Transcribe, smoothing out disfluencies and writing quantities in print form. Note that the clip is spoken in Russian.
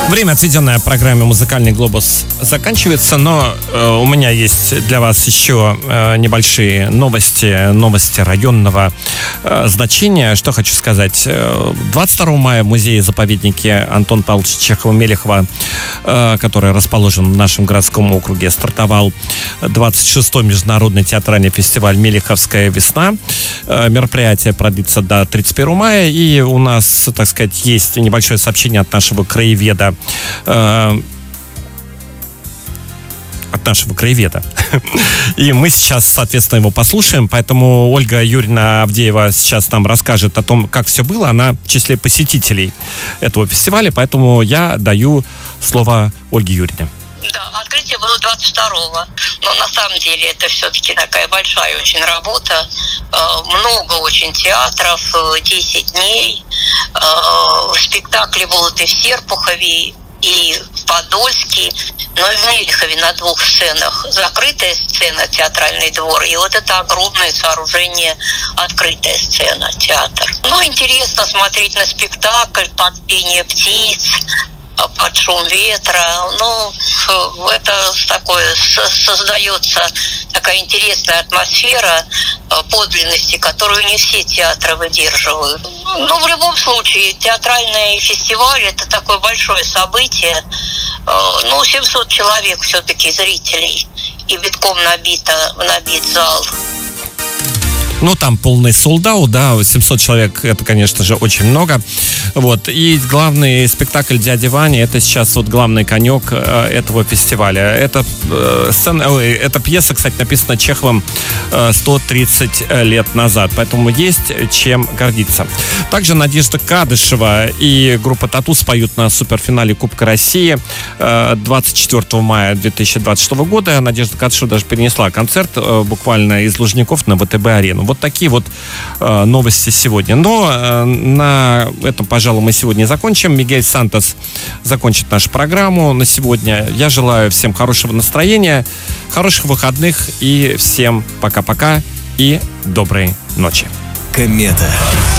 Время, отведенное программе «Музыкальный глобус», заканчивается, но у меня есть для вас еще небольшие новости районного значения. Что хочу сказать. 22 мая в музее-заповеднике Антона Павловича Чехова-Мелехова, который расположен в нашем городском округе, стартовал 26-й международный театральный фестиваль «Мелеховская весна». Мероприятие продлится до 31 мая, и у нас, так сказать, есть небольшое сообщение от нашего краеведа. И мы сейчас, соответственно, его послушаем. Поэтому Ольга Юрьевна Авдеева сейчас нам расскажет о том, как все было. Она в числе посетителей этого фестиваля. Поэтому я даю слово Ольге Юрьевне. Да, открытие было 22-го, но на самом деле это все-таки такая большая очень работа, много очень театров, 10 дней, спектакли будут и в Серпухове, и в Подольске, но и в Мелехове на 2 сценах. Закрытая сцена, театральный двор, и вот это огромное сооружение, открытая сцена, театр. Ну, интересно смотреть на спектакль под пение птиц, под шум ветра. Ну, это такое, создается такая интересная атмосфера подлинности, которую не все театры выдерживают. Но в любом случае, театральный фестиваль – это такое большое событие. 700 человек все-таки зрителей, и битком набит зал. Ну, там полный солд-аут, да, 700 человек, это, конечно же, очень много. Вот, и главный спектакль «Дяди Вани» — это сейчас вот главный конек этого фестиваля. Это пьеса, кстати, написана Чеховым 130 лет назад, поэтому есть чем гордиться. Также Надежда Кадышева и группа «Тату» споют на суперфинале Кубка России 24 мая 2026 года. Надежда Кадышева даже перенесла концерт буквально из Лужников на ВТБ-арену. Вот такие вот новости сегодня. Но на этом, пожалуй, мы сегодня закончим. Мигель Сантос закончит нашу программу на сегодня. Я желаю всем хорошего настроения, хороших выходных и всем пока-пока и доброй ночи. Комета.